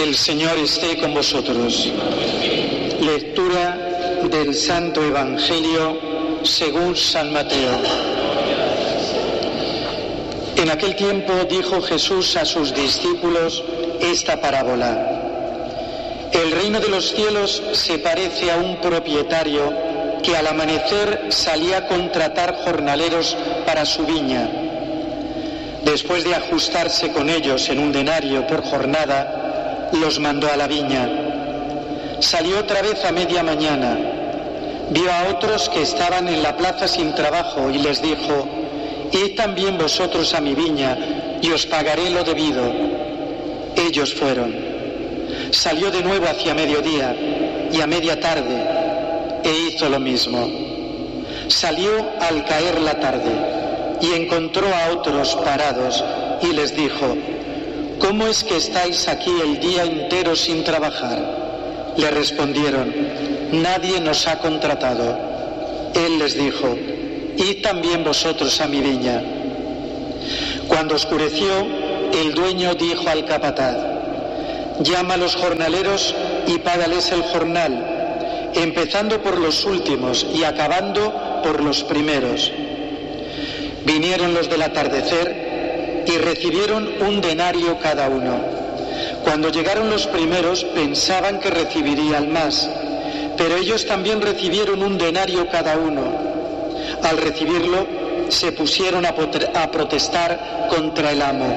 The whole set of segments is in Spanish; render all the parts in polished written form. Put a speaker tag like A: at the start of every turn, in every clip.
A: El Señor esté con vosotros. Lectura del Santo Evangelio según San Mateo. En aquel tiempo dijo Jesús a sus discípulos esta parábola. El reino de los cielos se parece a un propietario que al amanecer salía a contratar jornaleros para su viña. Después de ajustarse con ellos en un denario por jornada, los mandó a la viña. Salió otra vez a media mañana. Vio a otros que estaban en la plaza sin trabajo y les dijo: «Id también vosotros a mi viña y os pagaré lo debido». Ellos fueron. Salió de nuevo hacia mediodía y a media tarde e hizo lo mismo. Salió al caer la tarde y encontró a otros parados y les dijo: «¿Cómo es que estáis aquí el día entero sin trabajar?». Le respondieron: «Nadie nos ha contratado». Él les dijo: «Id también vosotros a mi viña». Cuando oscureció, el dueño dijo al capataz: «Llama a los jornaleros y págales el jornal, empezando por los últimos y acabando por los primeros». Vinieron los del atardecer y recibieron un denario cada uno. Cuando llegaron los primeros pensaban que recibirían más, pero ellos también recibieron un denario cada uno. Al recibirlo, se pusieron a protestar contra el amo.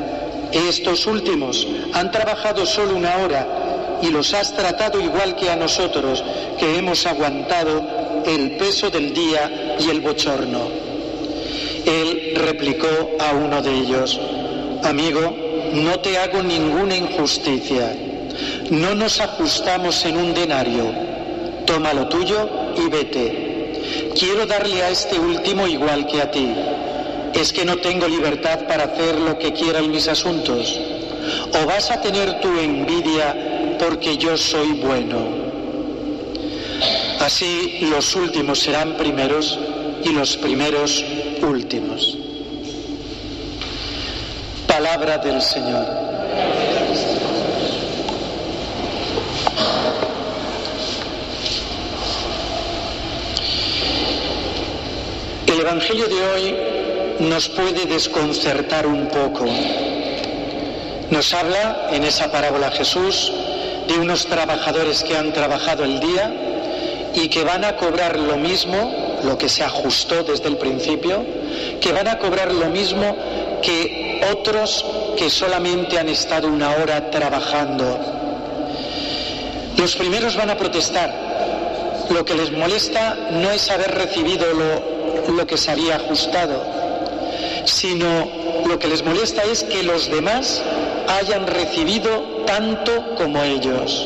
A: «Estos últimos han trabajado solo una hora y los has tratado igual que a nosotros, que hemos aguantado el peso del día y el bochorno». Él replicó a uno de ellos: «Amigo, no te hago ninguna injusticia. No nos ajustamos en un denario. Toma lo tuyo y vete. Quiero darle a este último igual que a ti. ¿Es que no tengo libertad para hacer lo que quiera en mis asuntos? ¿O vas a tener tu envidia porque yo soy bueno?». Así los últimos serán primeros y los primeros últimos. Palabra del Señor. El Evangelio de hoy nos puede desconcertar un poco. Nos habla en esa parábola Jesús de unos trabajadores que han trabajado el día y que van a cobrar lo mismo, lo que se ajustó desde el principio, que van a cobrar lo mismo que otros que solamente han estado una hora trabajando. Los primeros van a protestar. Lo que les molesta no es haber recibido lo que se había ajustado, sino lo que les molesta es que los demás hayan recibido tanto como ellos.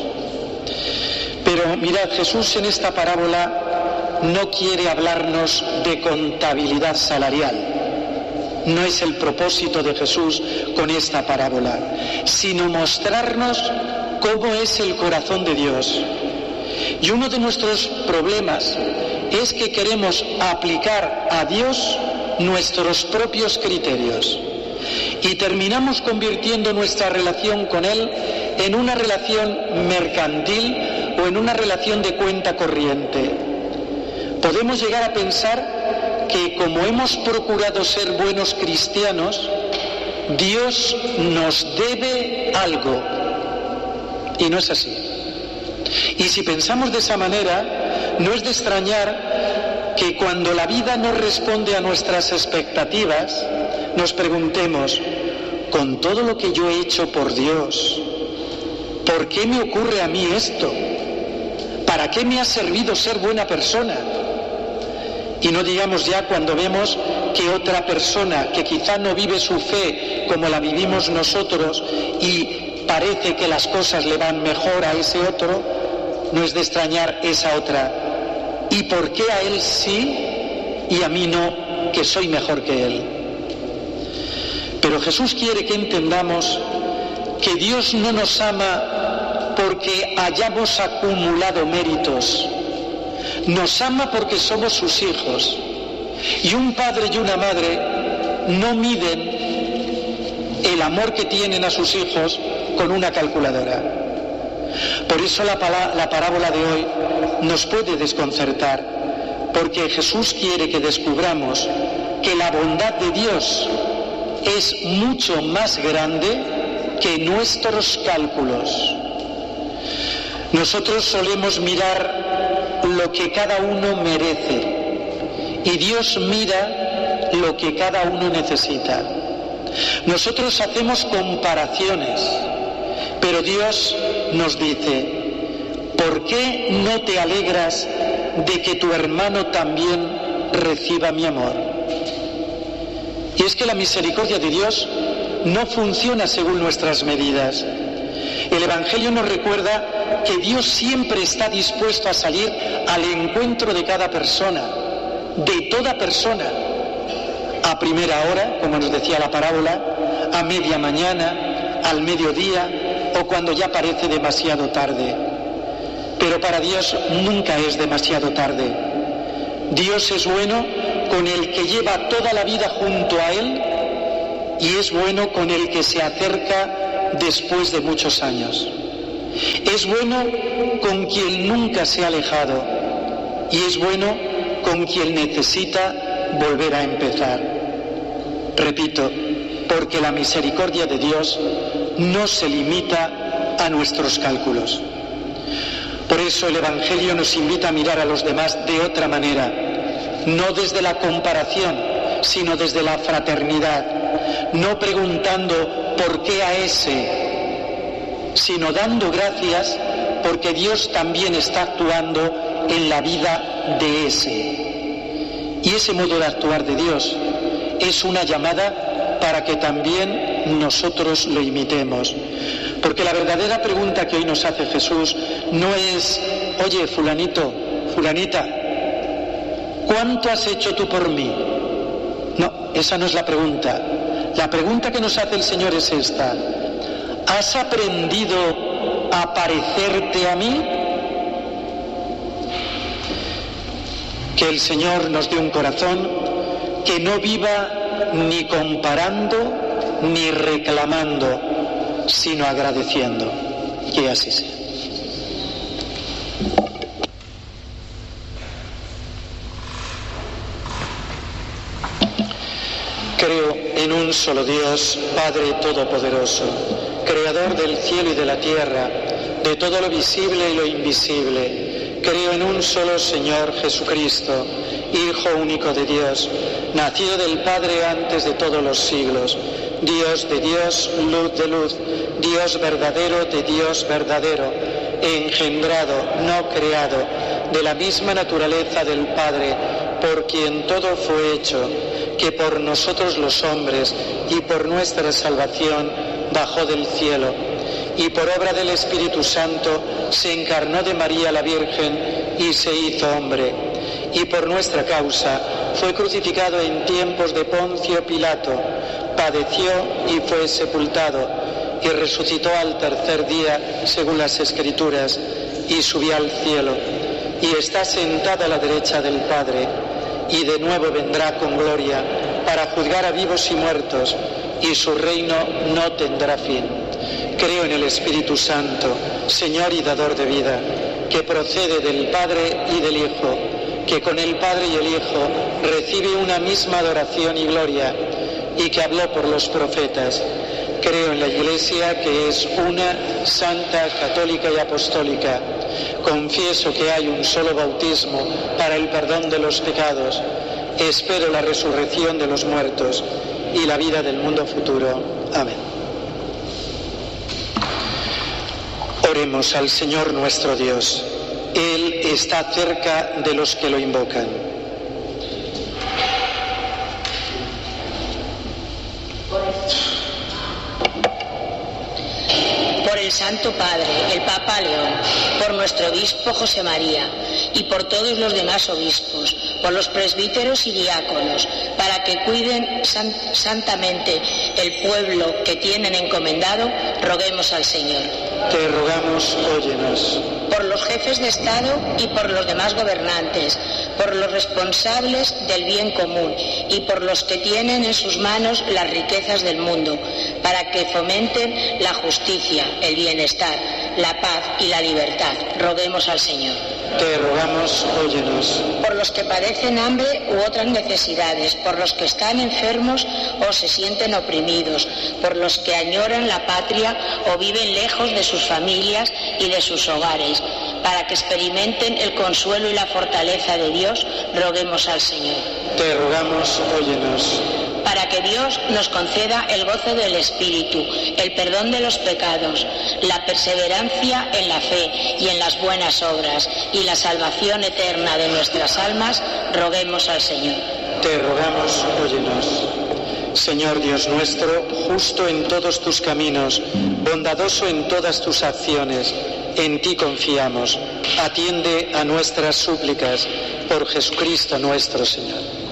A: Pero mirad, Jesús en esta parábola no quiere hablarnos de contabilidad salarial. No es el propósito de Jesús con esta parábola, sino mostrarnos cómo es el corazón de Dios. Y uno de nuestros problemas es que queremos aplicar a Dios nuestros propios criterios y terminamos convirtiendo nuestra relación con Él en una relación mercantil o en una relación de cuenta corriente. Podemos llegar a pensar que como hemos procurado ser buenos cristianos, Dios nos debe algo, y no es así. Y si pensamos de esa manera, no es de extrañar que cuando la vida no responde a nuestras expectativas, nos preguntemos: con todo lo que yo he hecho por Dios, ¿por qué me ocurre a mí esto? ¿Para qué me ha servido ser buena persona? Y no digamos ya cuando vemos que otra persona que quizá no vive su fe como la vivimos nosotros y parece que las cosas le van mejor a ese otro, no es de extrañar esa otra. ¿Y por qué a él sí y a mí no, que soy mejor que él? Pero Jesús quiere que entendamos que Dios no nos ama porque hayamos acumulado méritos. Nos ama porque somos sus hijos. Y un padre y una madre no miden el amor que tienen a sus hijos con una calculadora. Por eso la parábola de hoy nos puede desconcertar, porque Jesús quiere que descubramos que la bondad de Dios es mucho más grande que nuestros cálculos. Nosotros solemos mirar lo que cada uno merece y Dios mira lo que cada uno necesita. Nosotros hacemos comparaciones, pero Dios nos dice: ¿por qué no te alegras de que tu hermano también reciba mi amor? Y es que la misericordia de Dios no funciona según nuestras medidas. El Evangelio nos recuerda que Dios siempre está dispuesto a salir al encuentro de cada persona, de toda persona, a primera hora, como nos decía la parábola, a media mañana, al mediodía o cuando ya parece demasiado tarde. Pero para Dios nunca es demasiado tarde. Dios es bueno con el que lleva toda la vida junto a Él y es bueno con el que se acerca después de muchos años. Es bueno con quien nunca se ha alejado y es bueno con quien necesita volver a empezar. Repito, porque la misericordia de Dios no se limita a nuestros cálculos. Por eso el Evangelio nos invita a mirar a los demás de otra manera, no desde la comparación, sino desde la fraternidad, no preguntando por qué a ese, sino dando gracias porque Dios también está actuando en la vida de ese. Y ese modo de actuar de Dios es una llamada para que también nosotros lo imitemos. Porque la verdadera pregunta que hoy nos hace Jesús no es: oye, fulanito, fulanita, ¿cuánto has hecho tú por mí? No, esa no es la pregunta. La pregunta que nos hace el Señor es esta: ¿has aprendido a parecerte a mí? Que el Señor nos dé un corazón que no viva ni comparando ni reclamando, sino agradeciendo. Que así sea. Creo en un solo Dios, Padre Todopoderoso, Creador del cielo y de la tierra, de todo lo visible y lo invisible. Creo en un solo Señor Jesucristo, Hijo único de Dios, nacido del Padre antes de todos los siglos, Dios de Dios, luz de luz, Dios verdadero de Dios verdadero, engendrado, no creado, de la misma naturaleza del Padre, por quien todo fue hecho, que por nosotros los hombres y por nuestra salvación bajó del cielo, y por obra del Espíritu Santo se encarnó de María la Virgen y se hizo hombre, y por nuestra causa fue crucificado en tiempos de Poncio Pilato, padeció y fue sepultado, y resucitó al tercer día, según las Escrituras, y subió al cielo, y está sentado a la derecha del Padre, y de nuevo vendrá con gloria para juzgar a vivos y muertos, y su reino no tendrá fin. Creo en el Espíritu Santo, Señor y dador de vida, que procede del Padre y del Hijo, que con el Padre y el Hijo recibe una misma adoración y gloria, y que habló por los profetas. Creo en la Iglesia, que es una, santa, católica y apostólica. Confieso que hay un solo bautismo para el perdón de los pecados. Espero la resurrección de los muertos y la vida del mundo futuro. Amén. Oremos al Señor nuestro Dios. Él está cerca de los que lo invocan.
B: Por el Santo Padre, el Papa León, por nuestro obispo José María y por todos los demás obispos, por los presbíteros y diáconos, para que cuiden santamente el pueblo que tienen encomendado, roguemos al Señor.
A: Te rogamos, óyenos.
B: Por los jefes de Estado y por los demás gobernantes, por los responsables del bien común y por los que tienen en sus manos las riquezas del mundo, para que fomenten la justicia, el bienestar, la paz y la libertad. Roguemos al Señor.
A: Te rogamos, óyenos.
B: Por los que padecen hambre u otras necesidades, por los que están enfermos o se sienten oprimidos, por los que añoran la patria o viven lejos de sus familias y de sus hogares, para que experimenten el consuelo y la fortaleza de Dios, roguemos al Señor.
A: Te rogamos, óyenos.
B: Para que Dios nos conceda el gozo del Espíritu, el perdón de los pecados, la perseverancia en la fe y en las buenas obras y la salvación eterna de nuestras almas, roguemos al Señor.
A: Te rogamos, óyenos. Señor Dios nuestro, justo en todos tus caminos, bondadoso en todas tus acciones, en ti confiamos. Atiende a nuestras súplicas por Jesucristo nuestro Señor.